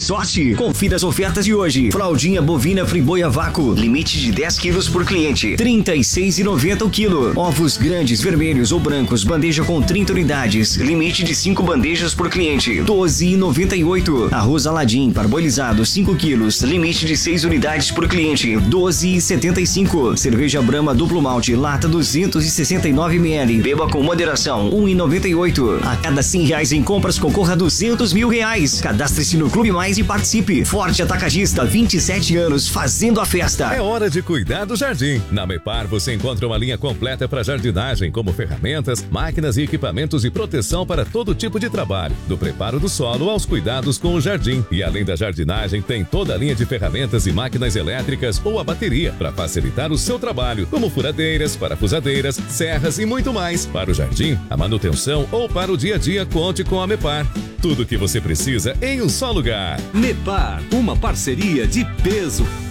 sorte. Confira as ofertas de hoje. Fraldinha bovina Friboi a vácuo, limite de 10 quilos por cliente, R$ 36,90 o quilo. Ovos grandes, vermelhos ou brancos, bandeja com 30 unidades, limite de 5 bandejas por cliente, R$ 12,98. Arroz Aladim parboilizado 5 quilos, limite de 6 unidades por cliente, R$ 12,75. Cerveja Brahma duplo malte, lata 269 ml, beba com moderação, R$ 1,98. A cada R$100 em compras concorra a R$200 mil. Cadastre-se no Clube Mais e participe. Forte Atacadista, 27 anos, fazendo a festa. É hora de cuidar do jardim. Na Mepar você encontra uma linha completa para jardinagem, como ferramentas, máquinas e equipamentos de proteção para todo tipo de trabalho, do preparo do solo aos cuidados com o jardim. E além da jardinagem, tem toda a linha de ferramentas e máquinas elétricas ou a bateria para facilitar o seu trabalho, como furadeiras, parafusadeiras, serras e muito mais. Para o jardim, a manutenção ou para o dia a dia, conte com a Mepar. Tudo o que você precisa em um só lugar. Mepar, uma parceria de peso.